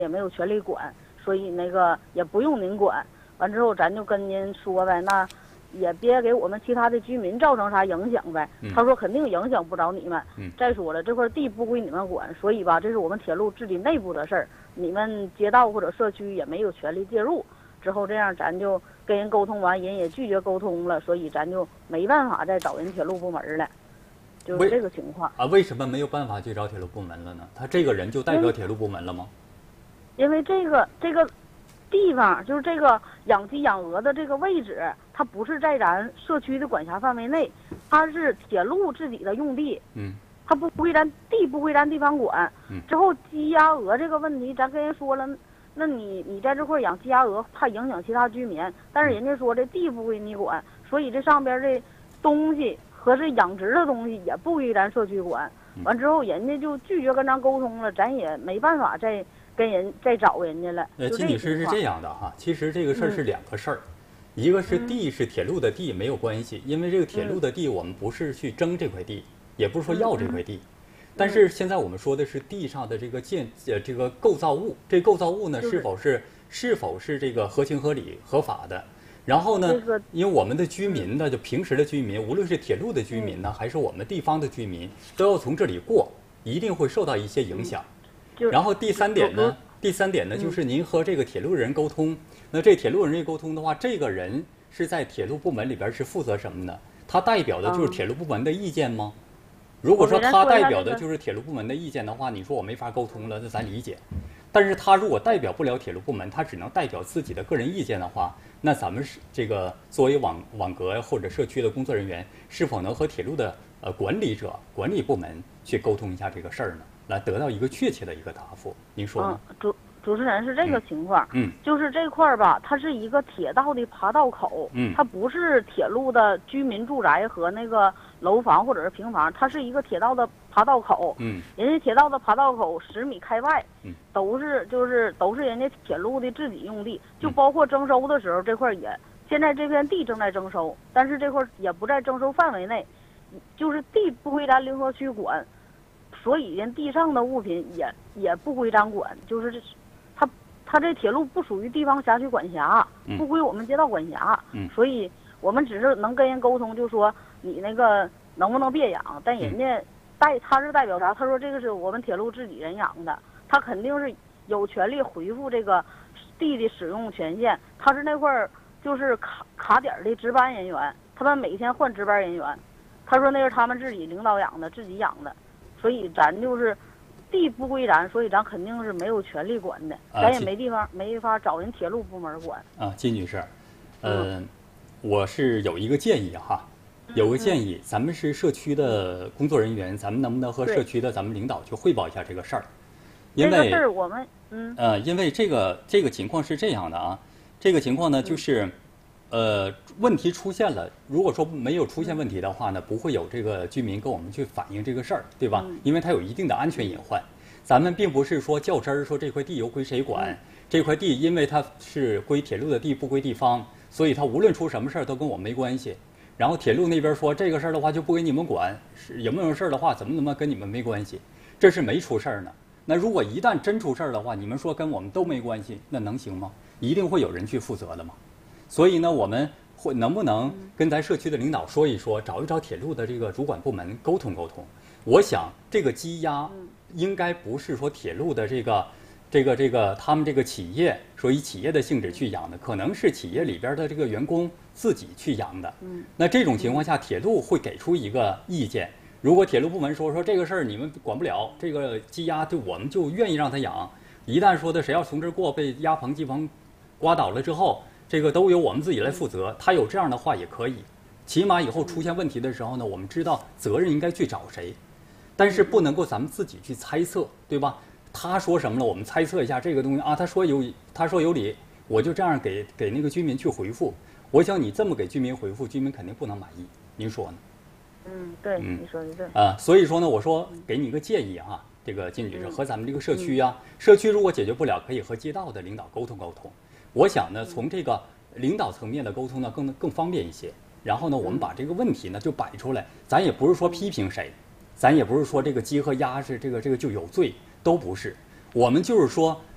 也没有权利管，所以那个也不用您管。完之后咱就跟您说呗，那也别给我们其他的居民造成啥影响呗。他说肯定影响不着你们。再说了，这块地不归你们管，所以吧，这是我们铁路自己内部的事儿，你们街道或者社区也没有权利介入。之后这样咱就跟人沟通完，人也拒绝沟通了，所以咱就没办法再找人铁路部门了，就是这个情况啊。为什么没有办法去找铁路部门了呢？他这个人就代表铁路部门了吗？ 因为这个地方就是这个养鸡养鹅的这个位置，它不是在咱社区的管辖范围内，它是铁路自己的用地。它不归咱地方管。之后鸡鸭鹅这个问题，咱跟人说了，那你在这块养鸡鸭鹅，怕影响其他居民，但是人家说这地不归你管，所以这上边这东西和这养殖的东西也不归咱社区管。完之后，人家就拒绝跟咱沟通了，咱也没办法再跟人再找人家了。 金女士是这样的哈，其实这个事儿是两个事儿，一个是地是铁路的地没有关系，因为这个铁路的地我们不是去争这块地，也不是说要这块地，但是现在我们说的是地上的这个这个构造物，这构造物呢是否是这个合情合理合法的。然后呢，因为我们的居民呢，就平时的居民，无论是铁路的居民呢，还是我们地方的居民，都要从这里过，一定会受到一些影响。然后第三点呢，就是您和这个铁路人沟通。那这铁路人一沟通的话，这个人是在铁路部门里边是负责什么呢？他代表的就是铁路部门的意见吗？如果说他代表的就是铁路部门的意见的话，你说我没法沟通了，那咱理解。但是他如果代表不了铁路部门，他只能代表自己的个人意见的话，那咱们这个作为网格或者社区的工作人员，是否能和铁路的管理部门去沟通一下这个事儿呢？来得到一个确切的一个答复，您说呢？ 主持人是这个情况，就是这块儿吧，它是一个铁道的爬道口，它不是铁路的居民住宅和那个楼房或者是平房，它是一个铁道的爬道口，人家铁道的爬道口10米开外，都是人家铁路的自己用地，就包括征收的时候这块也，现在这片地正在征收，但是这块也不在征收范围内，就是地不归咱灵河区管。所以人地上的物品也不归咱管，就是他这铁路不属于地方辖区管辖，不归我们街道管辖，所以我们只是能跟人沟通，就说你那个能不能别养，但人家他是代表啥？他说这个是我们铁路自己人养的，他肯定是有权利回复这个地的使用权限，他是那块儿就是卡点的值班人员，他们每天换值班人员，他说那是他们自己领导养的，自己养的。所以咱就是地不归咱，所以咱肯定是没有权利管的，咱也没法找人铁路部门管。 金女士，我是有一个建议哈，咱们是社区的工作人员，咱们能不能和社区的咱们领导去汇报一下这个事儿？因为这个事儿我们因为这个情况是这样的啊，这个情况呢就是。问题出现了，如果说没有出现问题的话呢，不会有这个居民跟我们去反映这个事儿，对吧？因为它有一定的安全隐患。咱们并不是说较真儿，说这块地由归谁管，这块地因为它是归铁路的地，不归地方，所以它无论出什么事儿都跟我们没关系。然后铁路那边说这个事儿的话就不给你们管，有没有事儿的话怎么跟你们没关系，这是没出事儿呢。那如果一旦真出事儿的话，你们说跟我们都没关系，那能行吗？一定会有人去负责的嘛。所以呢，我们能不能跟咱社区的领导说一说，找一找铁路的这个主管部门沟通沟通？我想这个鸡鸭应该不是说铁路的这个他们这个企业说以企业的性质去养的，可能是企业里边的这个员工自己去养的。那这种情况下，铁路会给出一个意见。如果铁路部门说这个事儿你们管不了，这个鸡鸭对我们就愿意让它养。一旦说的谁要从这儿过被鸭棚鸡棚刮倒了之后，这个都由我们自己来负责，他有这样的话也可以，起码以后出现问题的时候呢，我们知道责任应该去找谁，但是不能够咱们自己去猜测，对吧？他说什么了，我们猜测一下这个东西啊，他说有理，我就这样给那个居民去回复。我想你这么给居民回复，居民肯定不能满意，您说呢？ 对，你说的对所以说呢，我说给你一个建议啊，这个金女士和咱们这个社区啊，社区如果解决不了，可以和街道的领导沟通沟通。我想呢，从这个领导层面的沟通呢，更方便一些。然后呢，我们把这个问题呢就摆出来，咱也不是说批评谁，咱也不是说这个鸡和鸭是这个就有罪，都不是。我们就是说，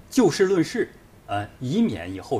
就事论事，以免以后